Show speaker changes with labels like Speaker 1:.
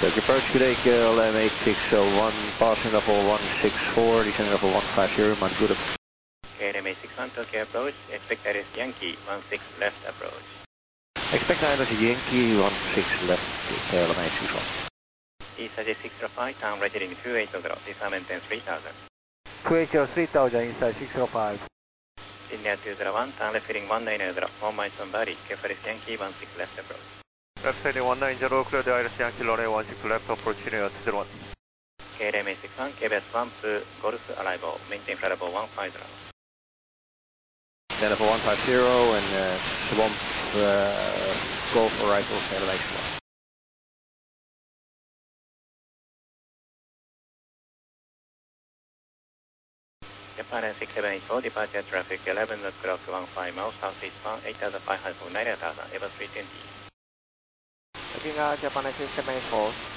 Speaker 1: Turkey approach, good day, LM8601, passing level 164, descending level 150, Manguda.
Speaker 2: KLM861, Tokyo approach, expect Iris Yankee, 16 left approach.
Speaker 1: Expect Iris Yankee, 16 left, KLM861.
Speaker 2: ESA 605, turn right heading 280, descend maintain 3000.
Speaker 3: 280, 3000, inside 605.
Speaker 2: India 201, turn left heading 190, 1 Milestone Valley, Iris Yankee, 16 left approach.
Speaker 4: Left heading 190, clear the Iris Yankee, runway 16 left, approach India 201.
Speaker 2: KLM861, KBS 12, Golf arrival, maintain flight level 150.
Speaker 1: Then level 150 and Swamp Golf arrival, KLM861.
Speaker 2: Japan 6784, departure traffic 11 o'clock 15 miles, southeastbound 8500 for 9000, Airbus 320.
Speaker 3: Looking at Japan 6784.